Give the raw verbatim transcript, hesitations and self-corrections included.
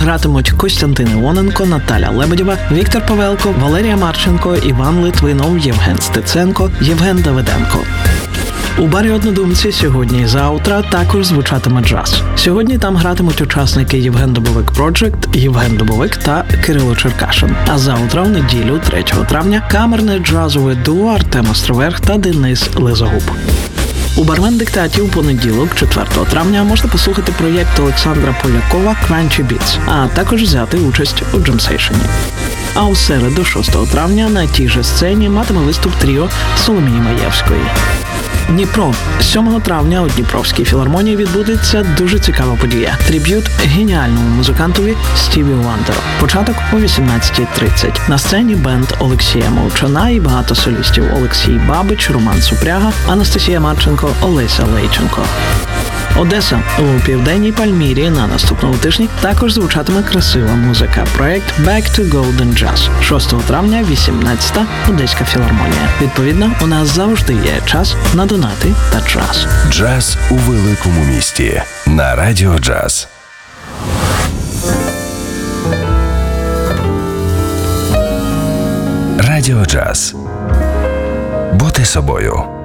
гратимуть Костянтин Ілоненко, Наталя Лебедєва, Віктор Павелко, Валерія Марченко, Іван Литвинов, Євген Стеценко, Євген Давиденко. У барі «Однодумці» сьогодні і завтра також звучатиме джаз. Сьогодні там гратимуть учасники Євген Дубовик Project, Євген Дубовик та Кирило Черкашин. А завтра, в неділю, третього травня, камерне джазове дуо Артем Островерх та Денис Лизогуб. У бармен диктатів у понеділок, четвертого травня, можна послухати проєкт Олександра Полякова «Crunchy Beats», а також взяти участь у джемсейшені. А у середу, шостого травня, на тій же сцені матиме виступ тріо Соломії Маєвської. Дніпро. сьомого травня у Дніпровській філармонії відбудеться дуже цікава подія. Триб'ют геніальному музикантові Стіві Вандеру. Початок о вісімнадцятій тридцять. На сцені бенд Олексія Мовчана і багато солістів: Олексій Бабич, Роман Супряга, Анастасія Марченко, Олеся Лейченко. Одеса. У Південній Пальмірі на наступному тижні також звучатиме красива музика. Проєкт Back to Golden Jazz. шостого травня, вісімнадцята, Одеська філармонія. Відповідно, у нас завжди є час на донати та джаз. Джаз у великому місті. На Радіо Джаз. Радіо Джаз. Бути собою.